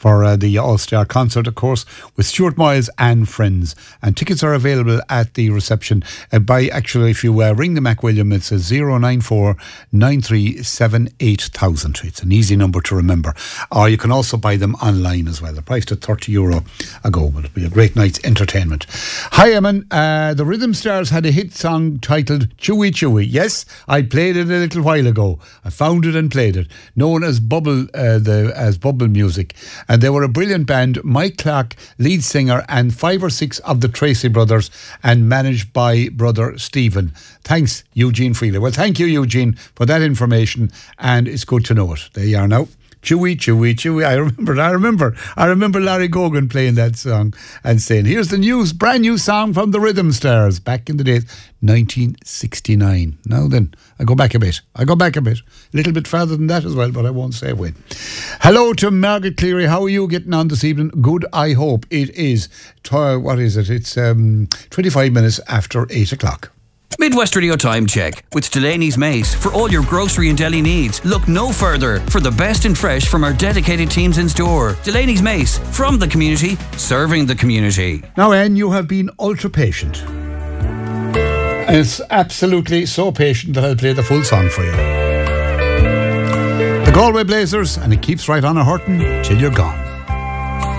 for the All-Star concert, of course, with Stuart Miles and friends. And tickets are available at the reception if you ring the McWilliam, it's a 094 937 8000. It's an easy number to remember. Or you can also buy them online as well. They're priced at €30 a go, but it'll be a great night's entertainment. Hi, Eamon. The Rhythm Stars had a hit song titled Chewy Chewy. Yes, I played it a little while ago. I found it and played it. Known as Bubble Music. And they were a brilliant band. Mike Clark, lead singer, and 5 or 6 of the Tracy brothers, and managed by brother Stephen. Thanks, Eugene Freeler. Well, thank you, Eugene, for that information, and it's good to know it. There you are now. Chewy, chewy, chewy. I remember Larry Gogan playing that song and saying, here's the brand new song from the Rhythm Stars back in the days, 1969. Now then, I go back a bit. A little bit further than that as well, but I won't say when. Hello to Margaret Cleary. How are you getting on this evening? Good, I hope. It is, what is it? It's 25 minutes after 8 o'clock. Midwest Radio Time Check with Delaney's Mace. For all your grocery and deli needs, look no further for the best and fresh from our dedicated teams in store. Delaney's Mace, from the community, serving the community. Now, Anne, you have been ultra patient. And it's absolutely so patient that I'll play the full song for you. The Galway Blazers, and it keeps right on a hurting till you're gone.